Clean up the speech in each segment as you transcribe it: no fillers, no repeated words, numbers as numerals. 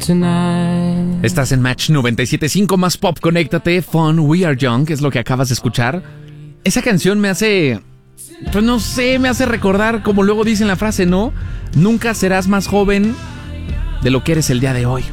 tonight. Estás en Match 97.5 más pop, conéctate, Fun, We Are Young, es lo que acabas de escuchar. Esa canción me hace, pues no sé, me hace recordar, como luego dice en la frase, ¿no? Nunca serás más joven de lo que eres el día de hoy.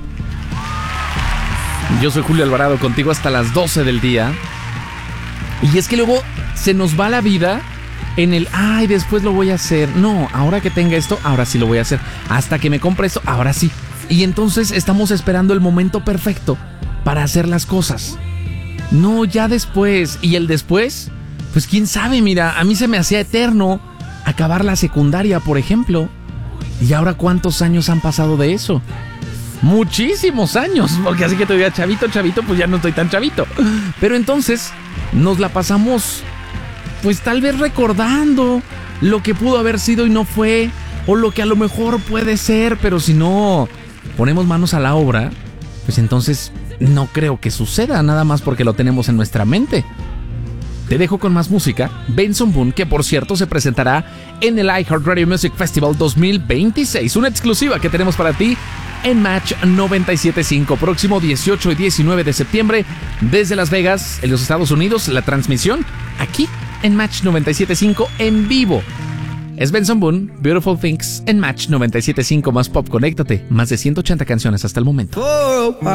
Yo soy Julio Alvarado, contigo hasta las 12 del día. Y es que luego se nos va la vida en el, ay, después lo voy a hacer. No, ahora que tenga esto, ahora sí lo voy a hacer. Hasta que me compre esto, ahora sí. Y entonces estamos esperando el momento perfecto para hacer las cosas. No, ya después. ¿Y el después? Pues quién sabe, mira, a mí se me hacía eterno acabar la secundaria, por ejemplo. ¿Y ahora cuántos años han pasado de eso? Muchísimos años, porque así que te diga chavito, pues ya no estoy tan chavito. Pero entonces nos la pasamos, pues tal vez recordando lo que pudo haber sido y no fue, o lo que a lo mejor puede ser, pero si no ponemos manos a la obra, pues entonces no creo que suceda, nada más porque lo tenemos en nuestra mente. Te dejo con más música. Benson Boone, que por cierto se presentará en el iHeartRadio Music Festival 2026, una exclusiva que tenemos para ti en Match 97.5, próximo 18 y 19 de septiembre, desde Las Vegas, en los Estados Unidos, la transmisión aquí en Match 97.5 en vivo. Es Benson Boone, Beautiful Things, en Match 97.5 más pop, conéctate, más de 180 canciones hasta el momento.